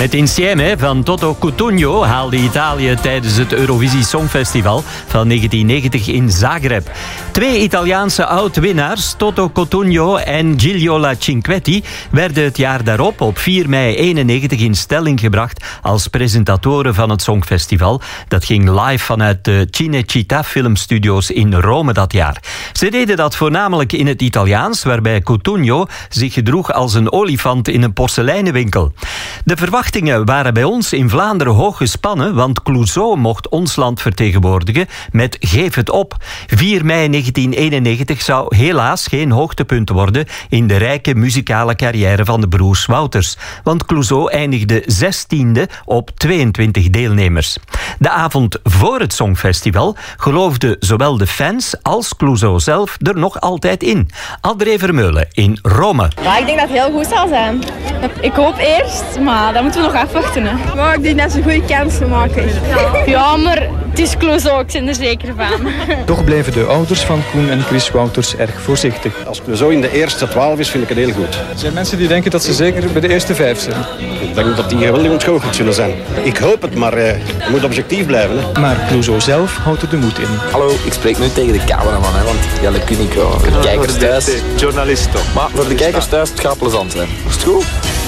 Met Insieme van Toto Cutugno haalde Italië tijdens het Eurovisie Songfestival van 1990 in Zagreb. 2 Italiaanse oud-winnaars, Toto Cutugno en Gigliola Cinquetti, werden het jaar daarop op 4 mei 91 in stelling gebracht als presentatoren van het Songfestival. Dat ging live vanuit de Cinecittà filmstudio's in Rome dat jaar. Ze deden dat voornamelijk in het Italiaans, waarbij Cutugno zich gedroeg als een olifant in een porseleinenwinkel. De verwachtingen waren bij ons in Vlaanderen hoog gespannen, want Clouseau mocht ons land vertegenwoordigen met Geef het op. 4 mei 1991 zou helaas geen hoogtepunt worden in de rijke muzikale carrière van de broers Wouters, want Clouseau eindigde 16e op 22 deelnemers. De avond voor het Songfestival geloofden zowel de fans als Clouseau zelf er nog altijd in. André Vermeulen in Rome. Ja, ik denk dat het heel goed zal zijn. Ik hoop eerst, maar dat moeten we nog afwachten. Hè. Maar ik denk dat ze een goede kans maken. Ja, maar het is Clouseau, ik ben er zeker van. Toch blijven de ouders van Koen en Chris Wouters erg voorzichtig. Als Clouseau in de eerste 12 is, vind ik het heel goed. Er zijn mensen die denken dat ze zeker bij de eerste 5 zijn. Ik denk dat die geweldig ontgoocheld zullen zijn. Ik hoop het, maar je moet objectief blijven. Hè. Maar Clouseau zelf houdt er de moed in. Hallo, ik spreek nu tegen de cameraman, hè, want ja, dat kun ik wel. Voor de kijkers thuis. Journalist toch? Maar voor de kijkers thuis, het gaat plezant zijn. Is het goed?